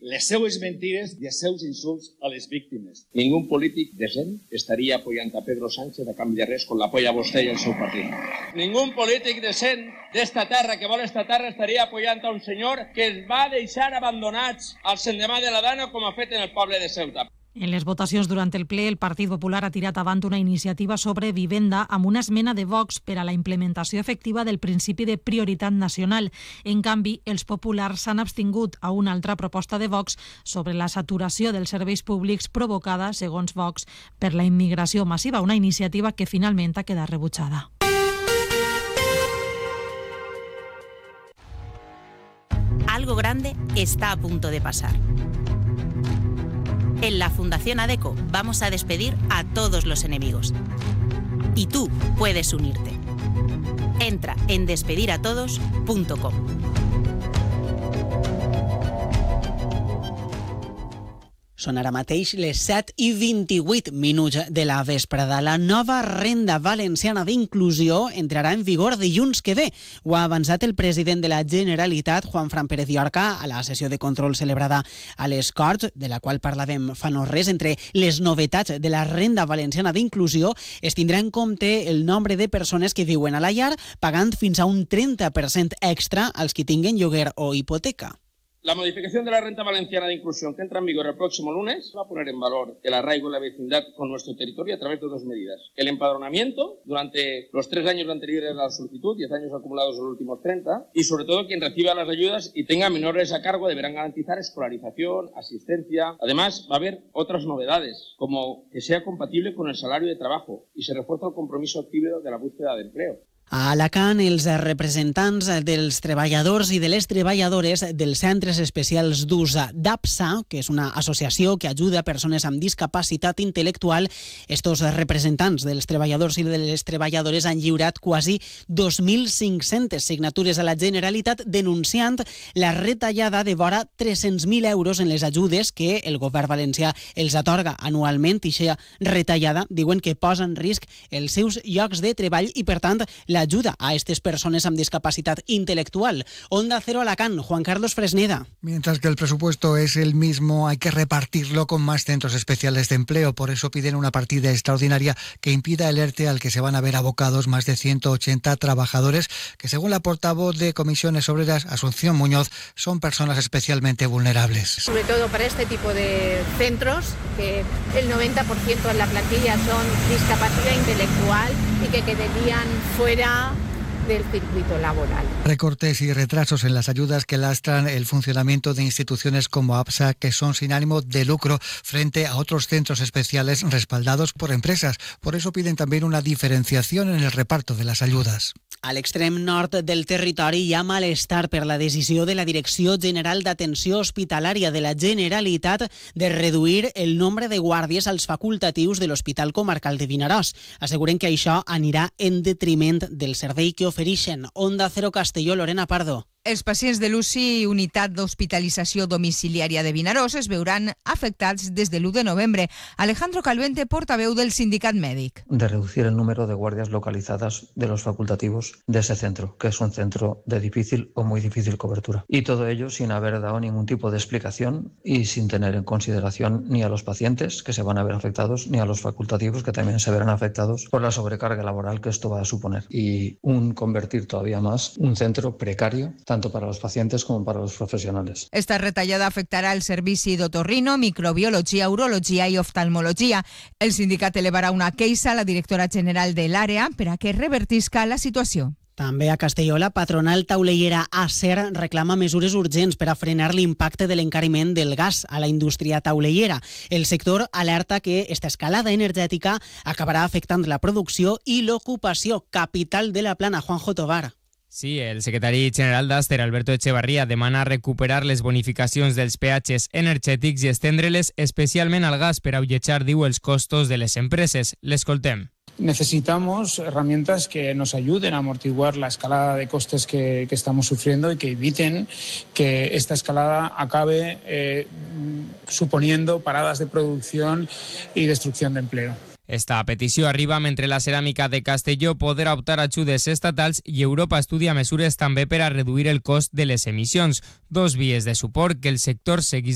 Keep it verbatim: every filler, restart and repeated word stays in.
les seues mentides i els seus insults a les víctimes. Ningú polític decent estaria apoyant a Pedro Sánchez a canvi de res con l'apoya a vostè i el seu partit. Ningú polític decent d'esta terra, que vol esta terra, estaria apoyant a un senyor que es va deixar abandonats al sendemà de la Dana com ha fet en el poble de Ceuta. En les votacions durant el ple, el Partit Popular ha tirat avant una iniciativa sobre vivenda amb una esmena de Vox per a la implementació efectiva del principi de prioritat nacional. En canvi, els populars s'han abstingut a una altra proposta de Vox sobre la saturació dels serveis públics provocada, segons Vox, per la immigració massiva, una iniciativa que finalment ha quedat rebutjada. Algo grande está a punto de pasar. En la Fundación ADECO vamos a despedir a todos los enemigos. Y tú puedes unirte. Entra en despediratodos punto com. Són ara mateix les set i vint-i-vuit minuts de la vesprada. La nova renda valenciana d'inclusió entrarà en vigor dilluns que ve. Ho ha avançat el president de la Generalitat, Juanfran Pérez Llorca, a la sessió de control celebrada a les Corts, de la qual parlàvem fa no res. Entre les novetats de la renda valenciana d'inclusió es tindrà en compte el nombre de persones que viuen a la llar, pagant fins a un trenta per cent extra als que tinguen lloguer o hipoteca. La modificación de la renta valenciana de inclusión que entra en vigor el próximo lunes va a poner en valor el arraigo y la vecindad con nuestro territorio a través de dos medidas. El empadronamiento durante los tres años anteriores a la solicitud, diez años acumulados en los últimos treinta, y sobre todo quien reciba las ayudas y tenga menores a cargo deberán garantizar escolarización, asistencia. Además, va a haber otras novedades, como que sea compatible con el salario de trabajo y se refuerza el compromiso activo de la búsqueda de empleo. A Alacant, els representants dels treballadors i de les treballadores dels centres especials d'ús d'APSA, que és una associació que ajuda persones amb discapacitat intel·lectual, estos representants dels treballadors i de les treballadores han lliurat quasi dos mil cinc-centes signatures a la Generalitat denunciant la retallada de vora tres-cents mil euros en les ajudes que el govern valencià els atorga anualment. I aquesta retallada diuen que posa en risc els seus llocs de treball i, per tant, la ayuda a estas personas con discapacidad intelectual. Onda Cero Alacant, Juan Carlos Fresneda. Mientras que el presupuesto es el mismo, hay que repartirlo con más centros especiales de empleo. Por eso piden una partida extraordinaria que impida el ERTE al que se van a ver abocados más de ciento ochenta trabajadores que, según la portavoz de Comisiones Obreras, Asunción Muñoz, son personas especialmente vulnerables. Sobre todo para este tipo de centros, que el noventa por ciento de la plantilla son discapacidad intelectual y que quedarían fuera del circuito laboral. Recortes y retrasos en las ayudas que lastran el funcionamiento de instituciones como APSA, que son sin ánimo de lucro, frente a otros centros especiales respaldados por empresas. Por eso piden también una diferenciación en el reparto de las ayudas. A l'extrem nord del territori hi ha malestar per la decisió de la Direcció General d'Atenció Hospitalària de la Generalitat de reduir el nombre de guàrdies als facultatius de l'Hospital Comarcal de Vinaròs. Asseguren que això anirà en detriment del servei que ofereixen. Onda Cero Castelló, Lorena Pardo. Els pacients de l'U C I, Unitat d'Hospitalització Domiciliària de Vinaròs, es veuran afectats des de l'u de novembre. Alejandro Calvente, portaveu del sindicat mèdic. De reducir el número de guardias localizadas de los facultativos de ese centro, que es un centro de difícil o muy difícil cobertura. Y todo ello sin haber dado ningún tipo de explicación y sin tener en consideración ni a los pacientes que se van a ver afectados, ni a los facultativos que también se verán afectados por la sobrecarga laboral que esto va a suponer. Y un convertir todavía más un centro precario, tanto para los pacientes como para los profesionales. Esta retallada afectarà el servici d'otorrino, microbiologia, urologia i oftalmologia. El sindicat elevarà una queixa a la directora general de l'àrea per a que revertisca la situació. També a Castelló, la patronal taulellera Acer reclama mesures urgents per a frenar l'impacte de l'encariment del gas a la indústria taulellera. El sector alerta que esta escalada energètica acabarà afectant la producció i l'ocupació. Capital de la Plana, Juanjo Tobar. Sí, el secretari general d'Aster, Alberto Echevarría, demana recuperar les bonificacions dels peatges energètics i estendre-les especialment al gas per alleujar, diu, els costos de les empreses. L'escoltem. Necesitamos herramientas que nos ayuden a amortiguar la escalada de costes que, que estamos sufriendo y que eviten que esta escalada acabe eh, suponiendo paradas de producción y destrucción de empleo. Esta petició arriba mentre la ceràmica de Castelló podrà optar a ajudes estatals i Europa estudia mesures també per a reduir el cost de les emissions. Dos vies de suport que el sector seguís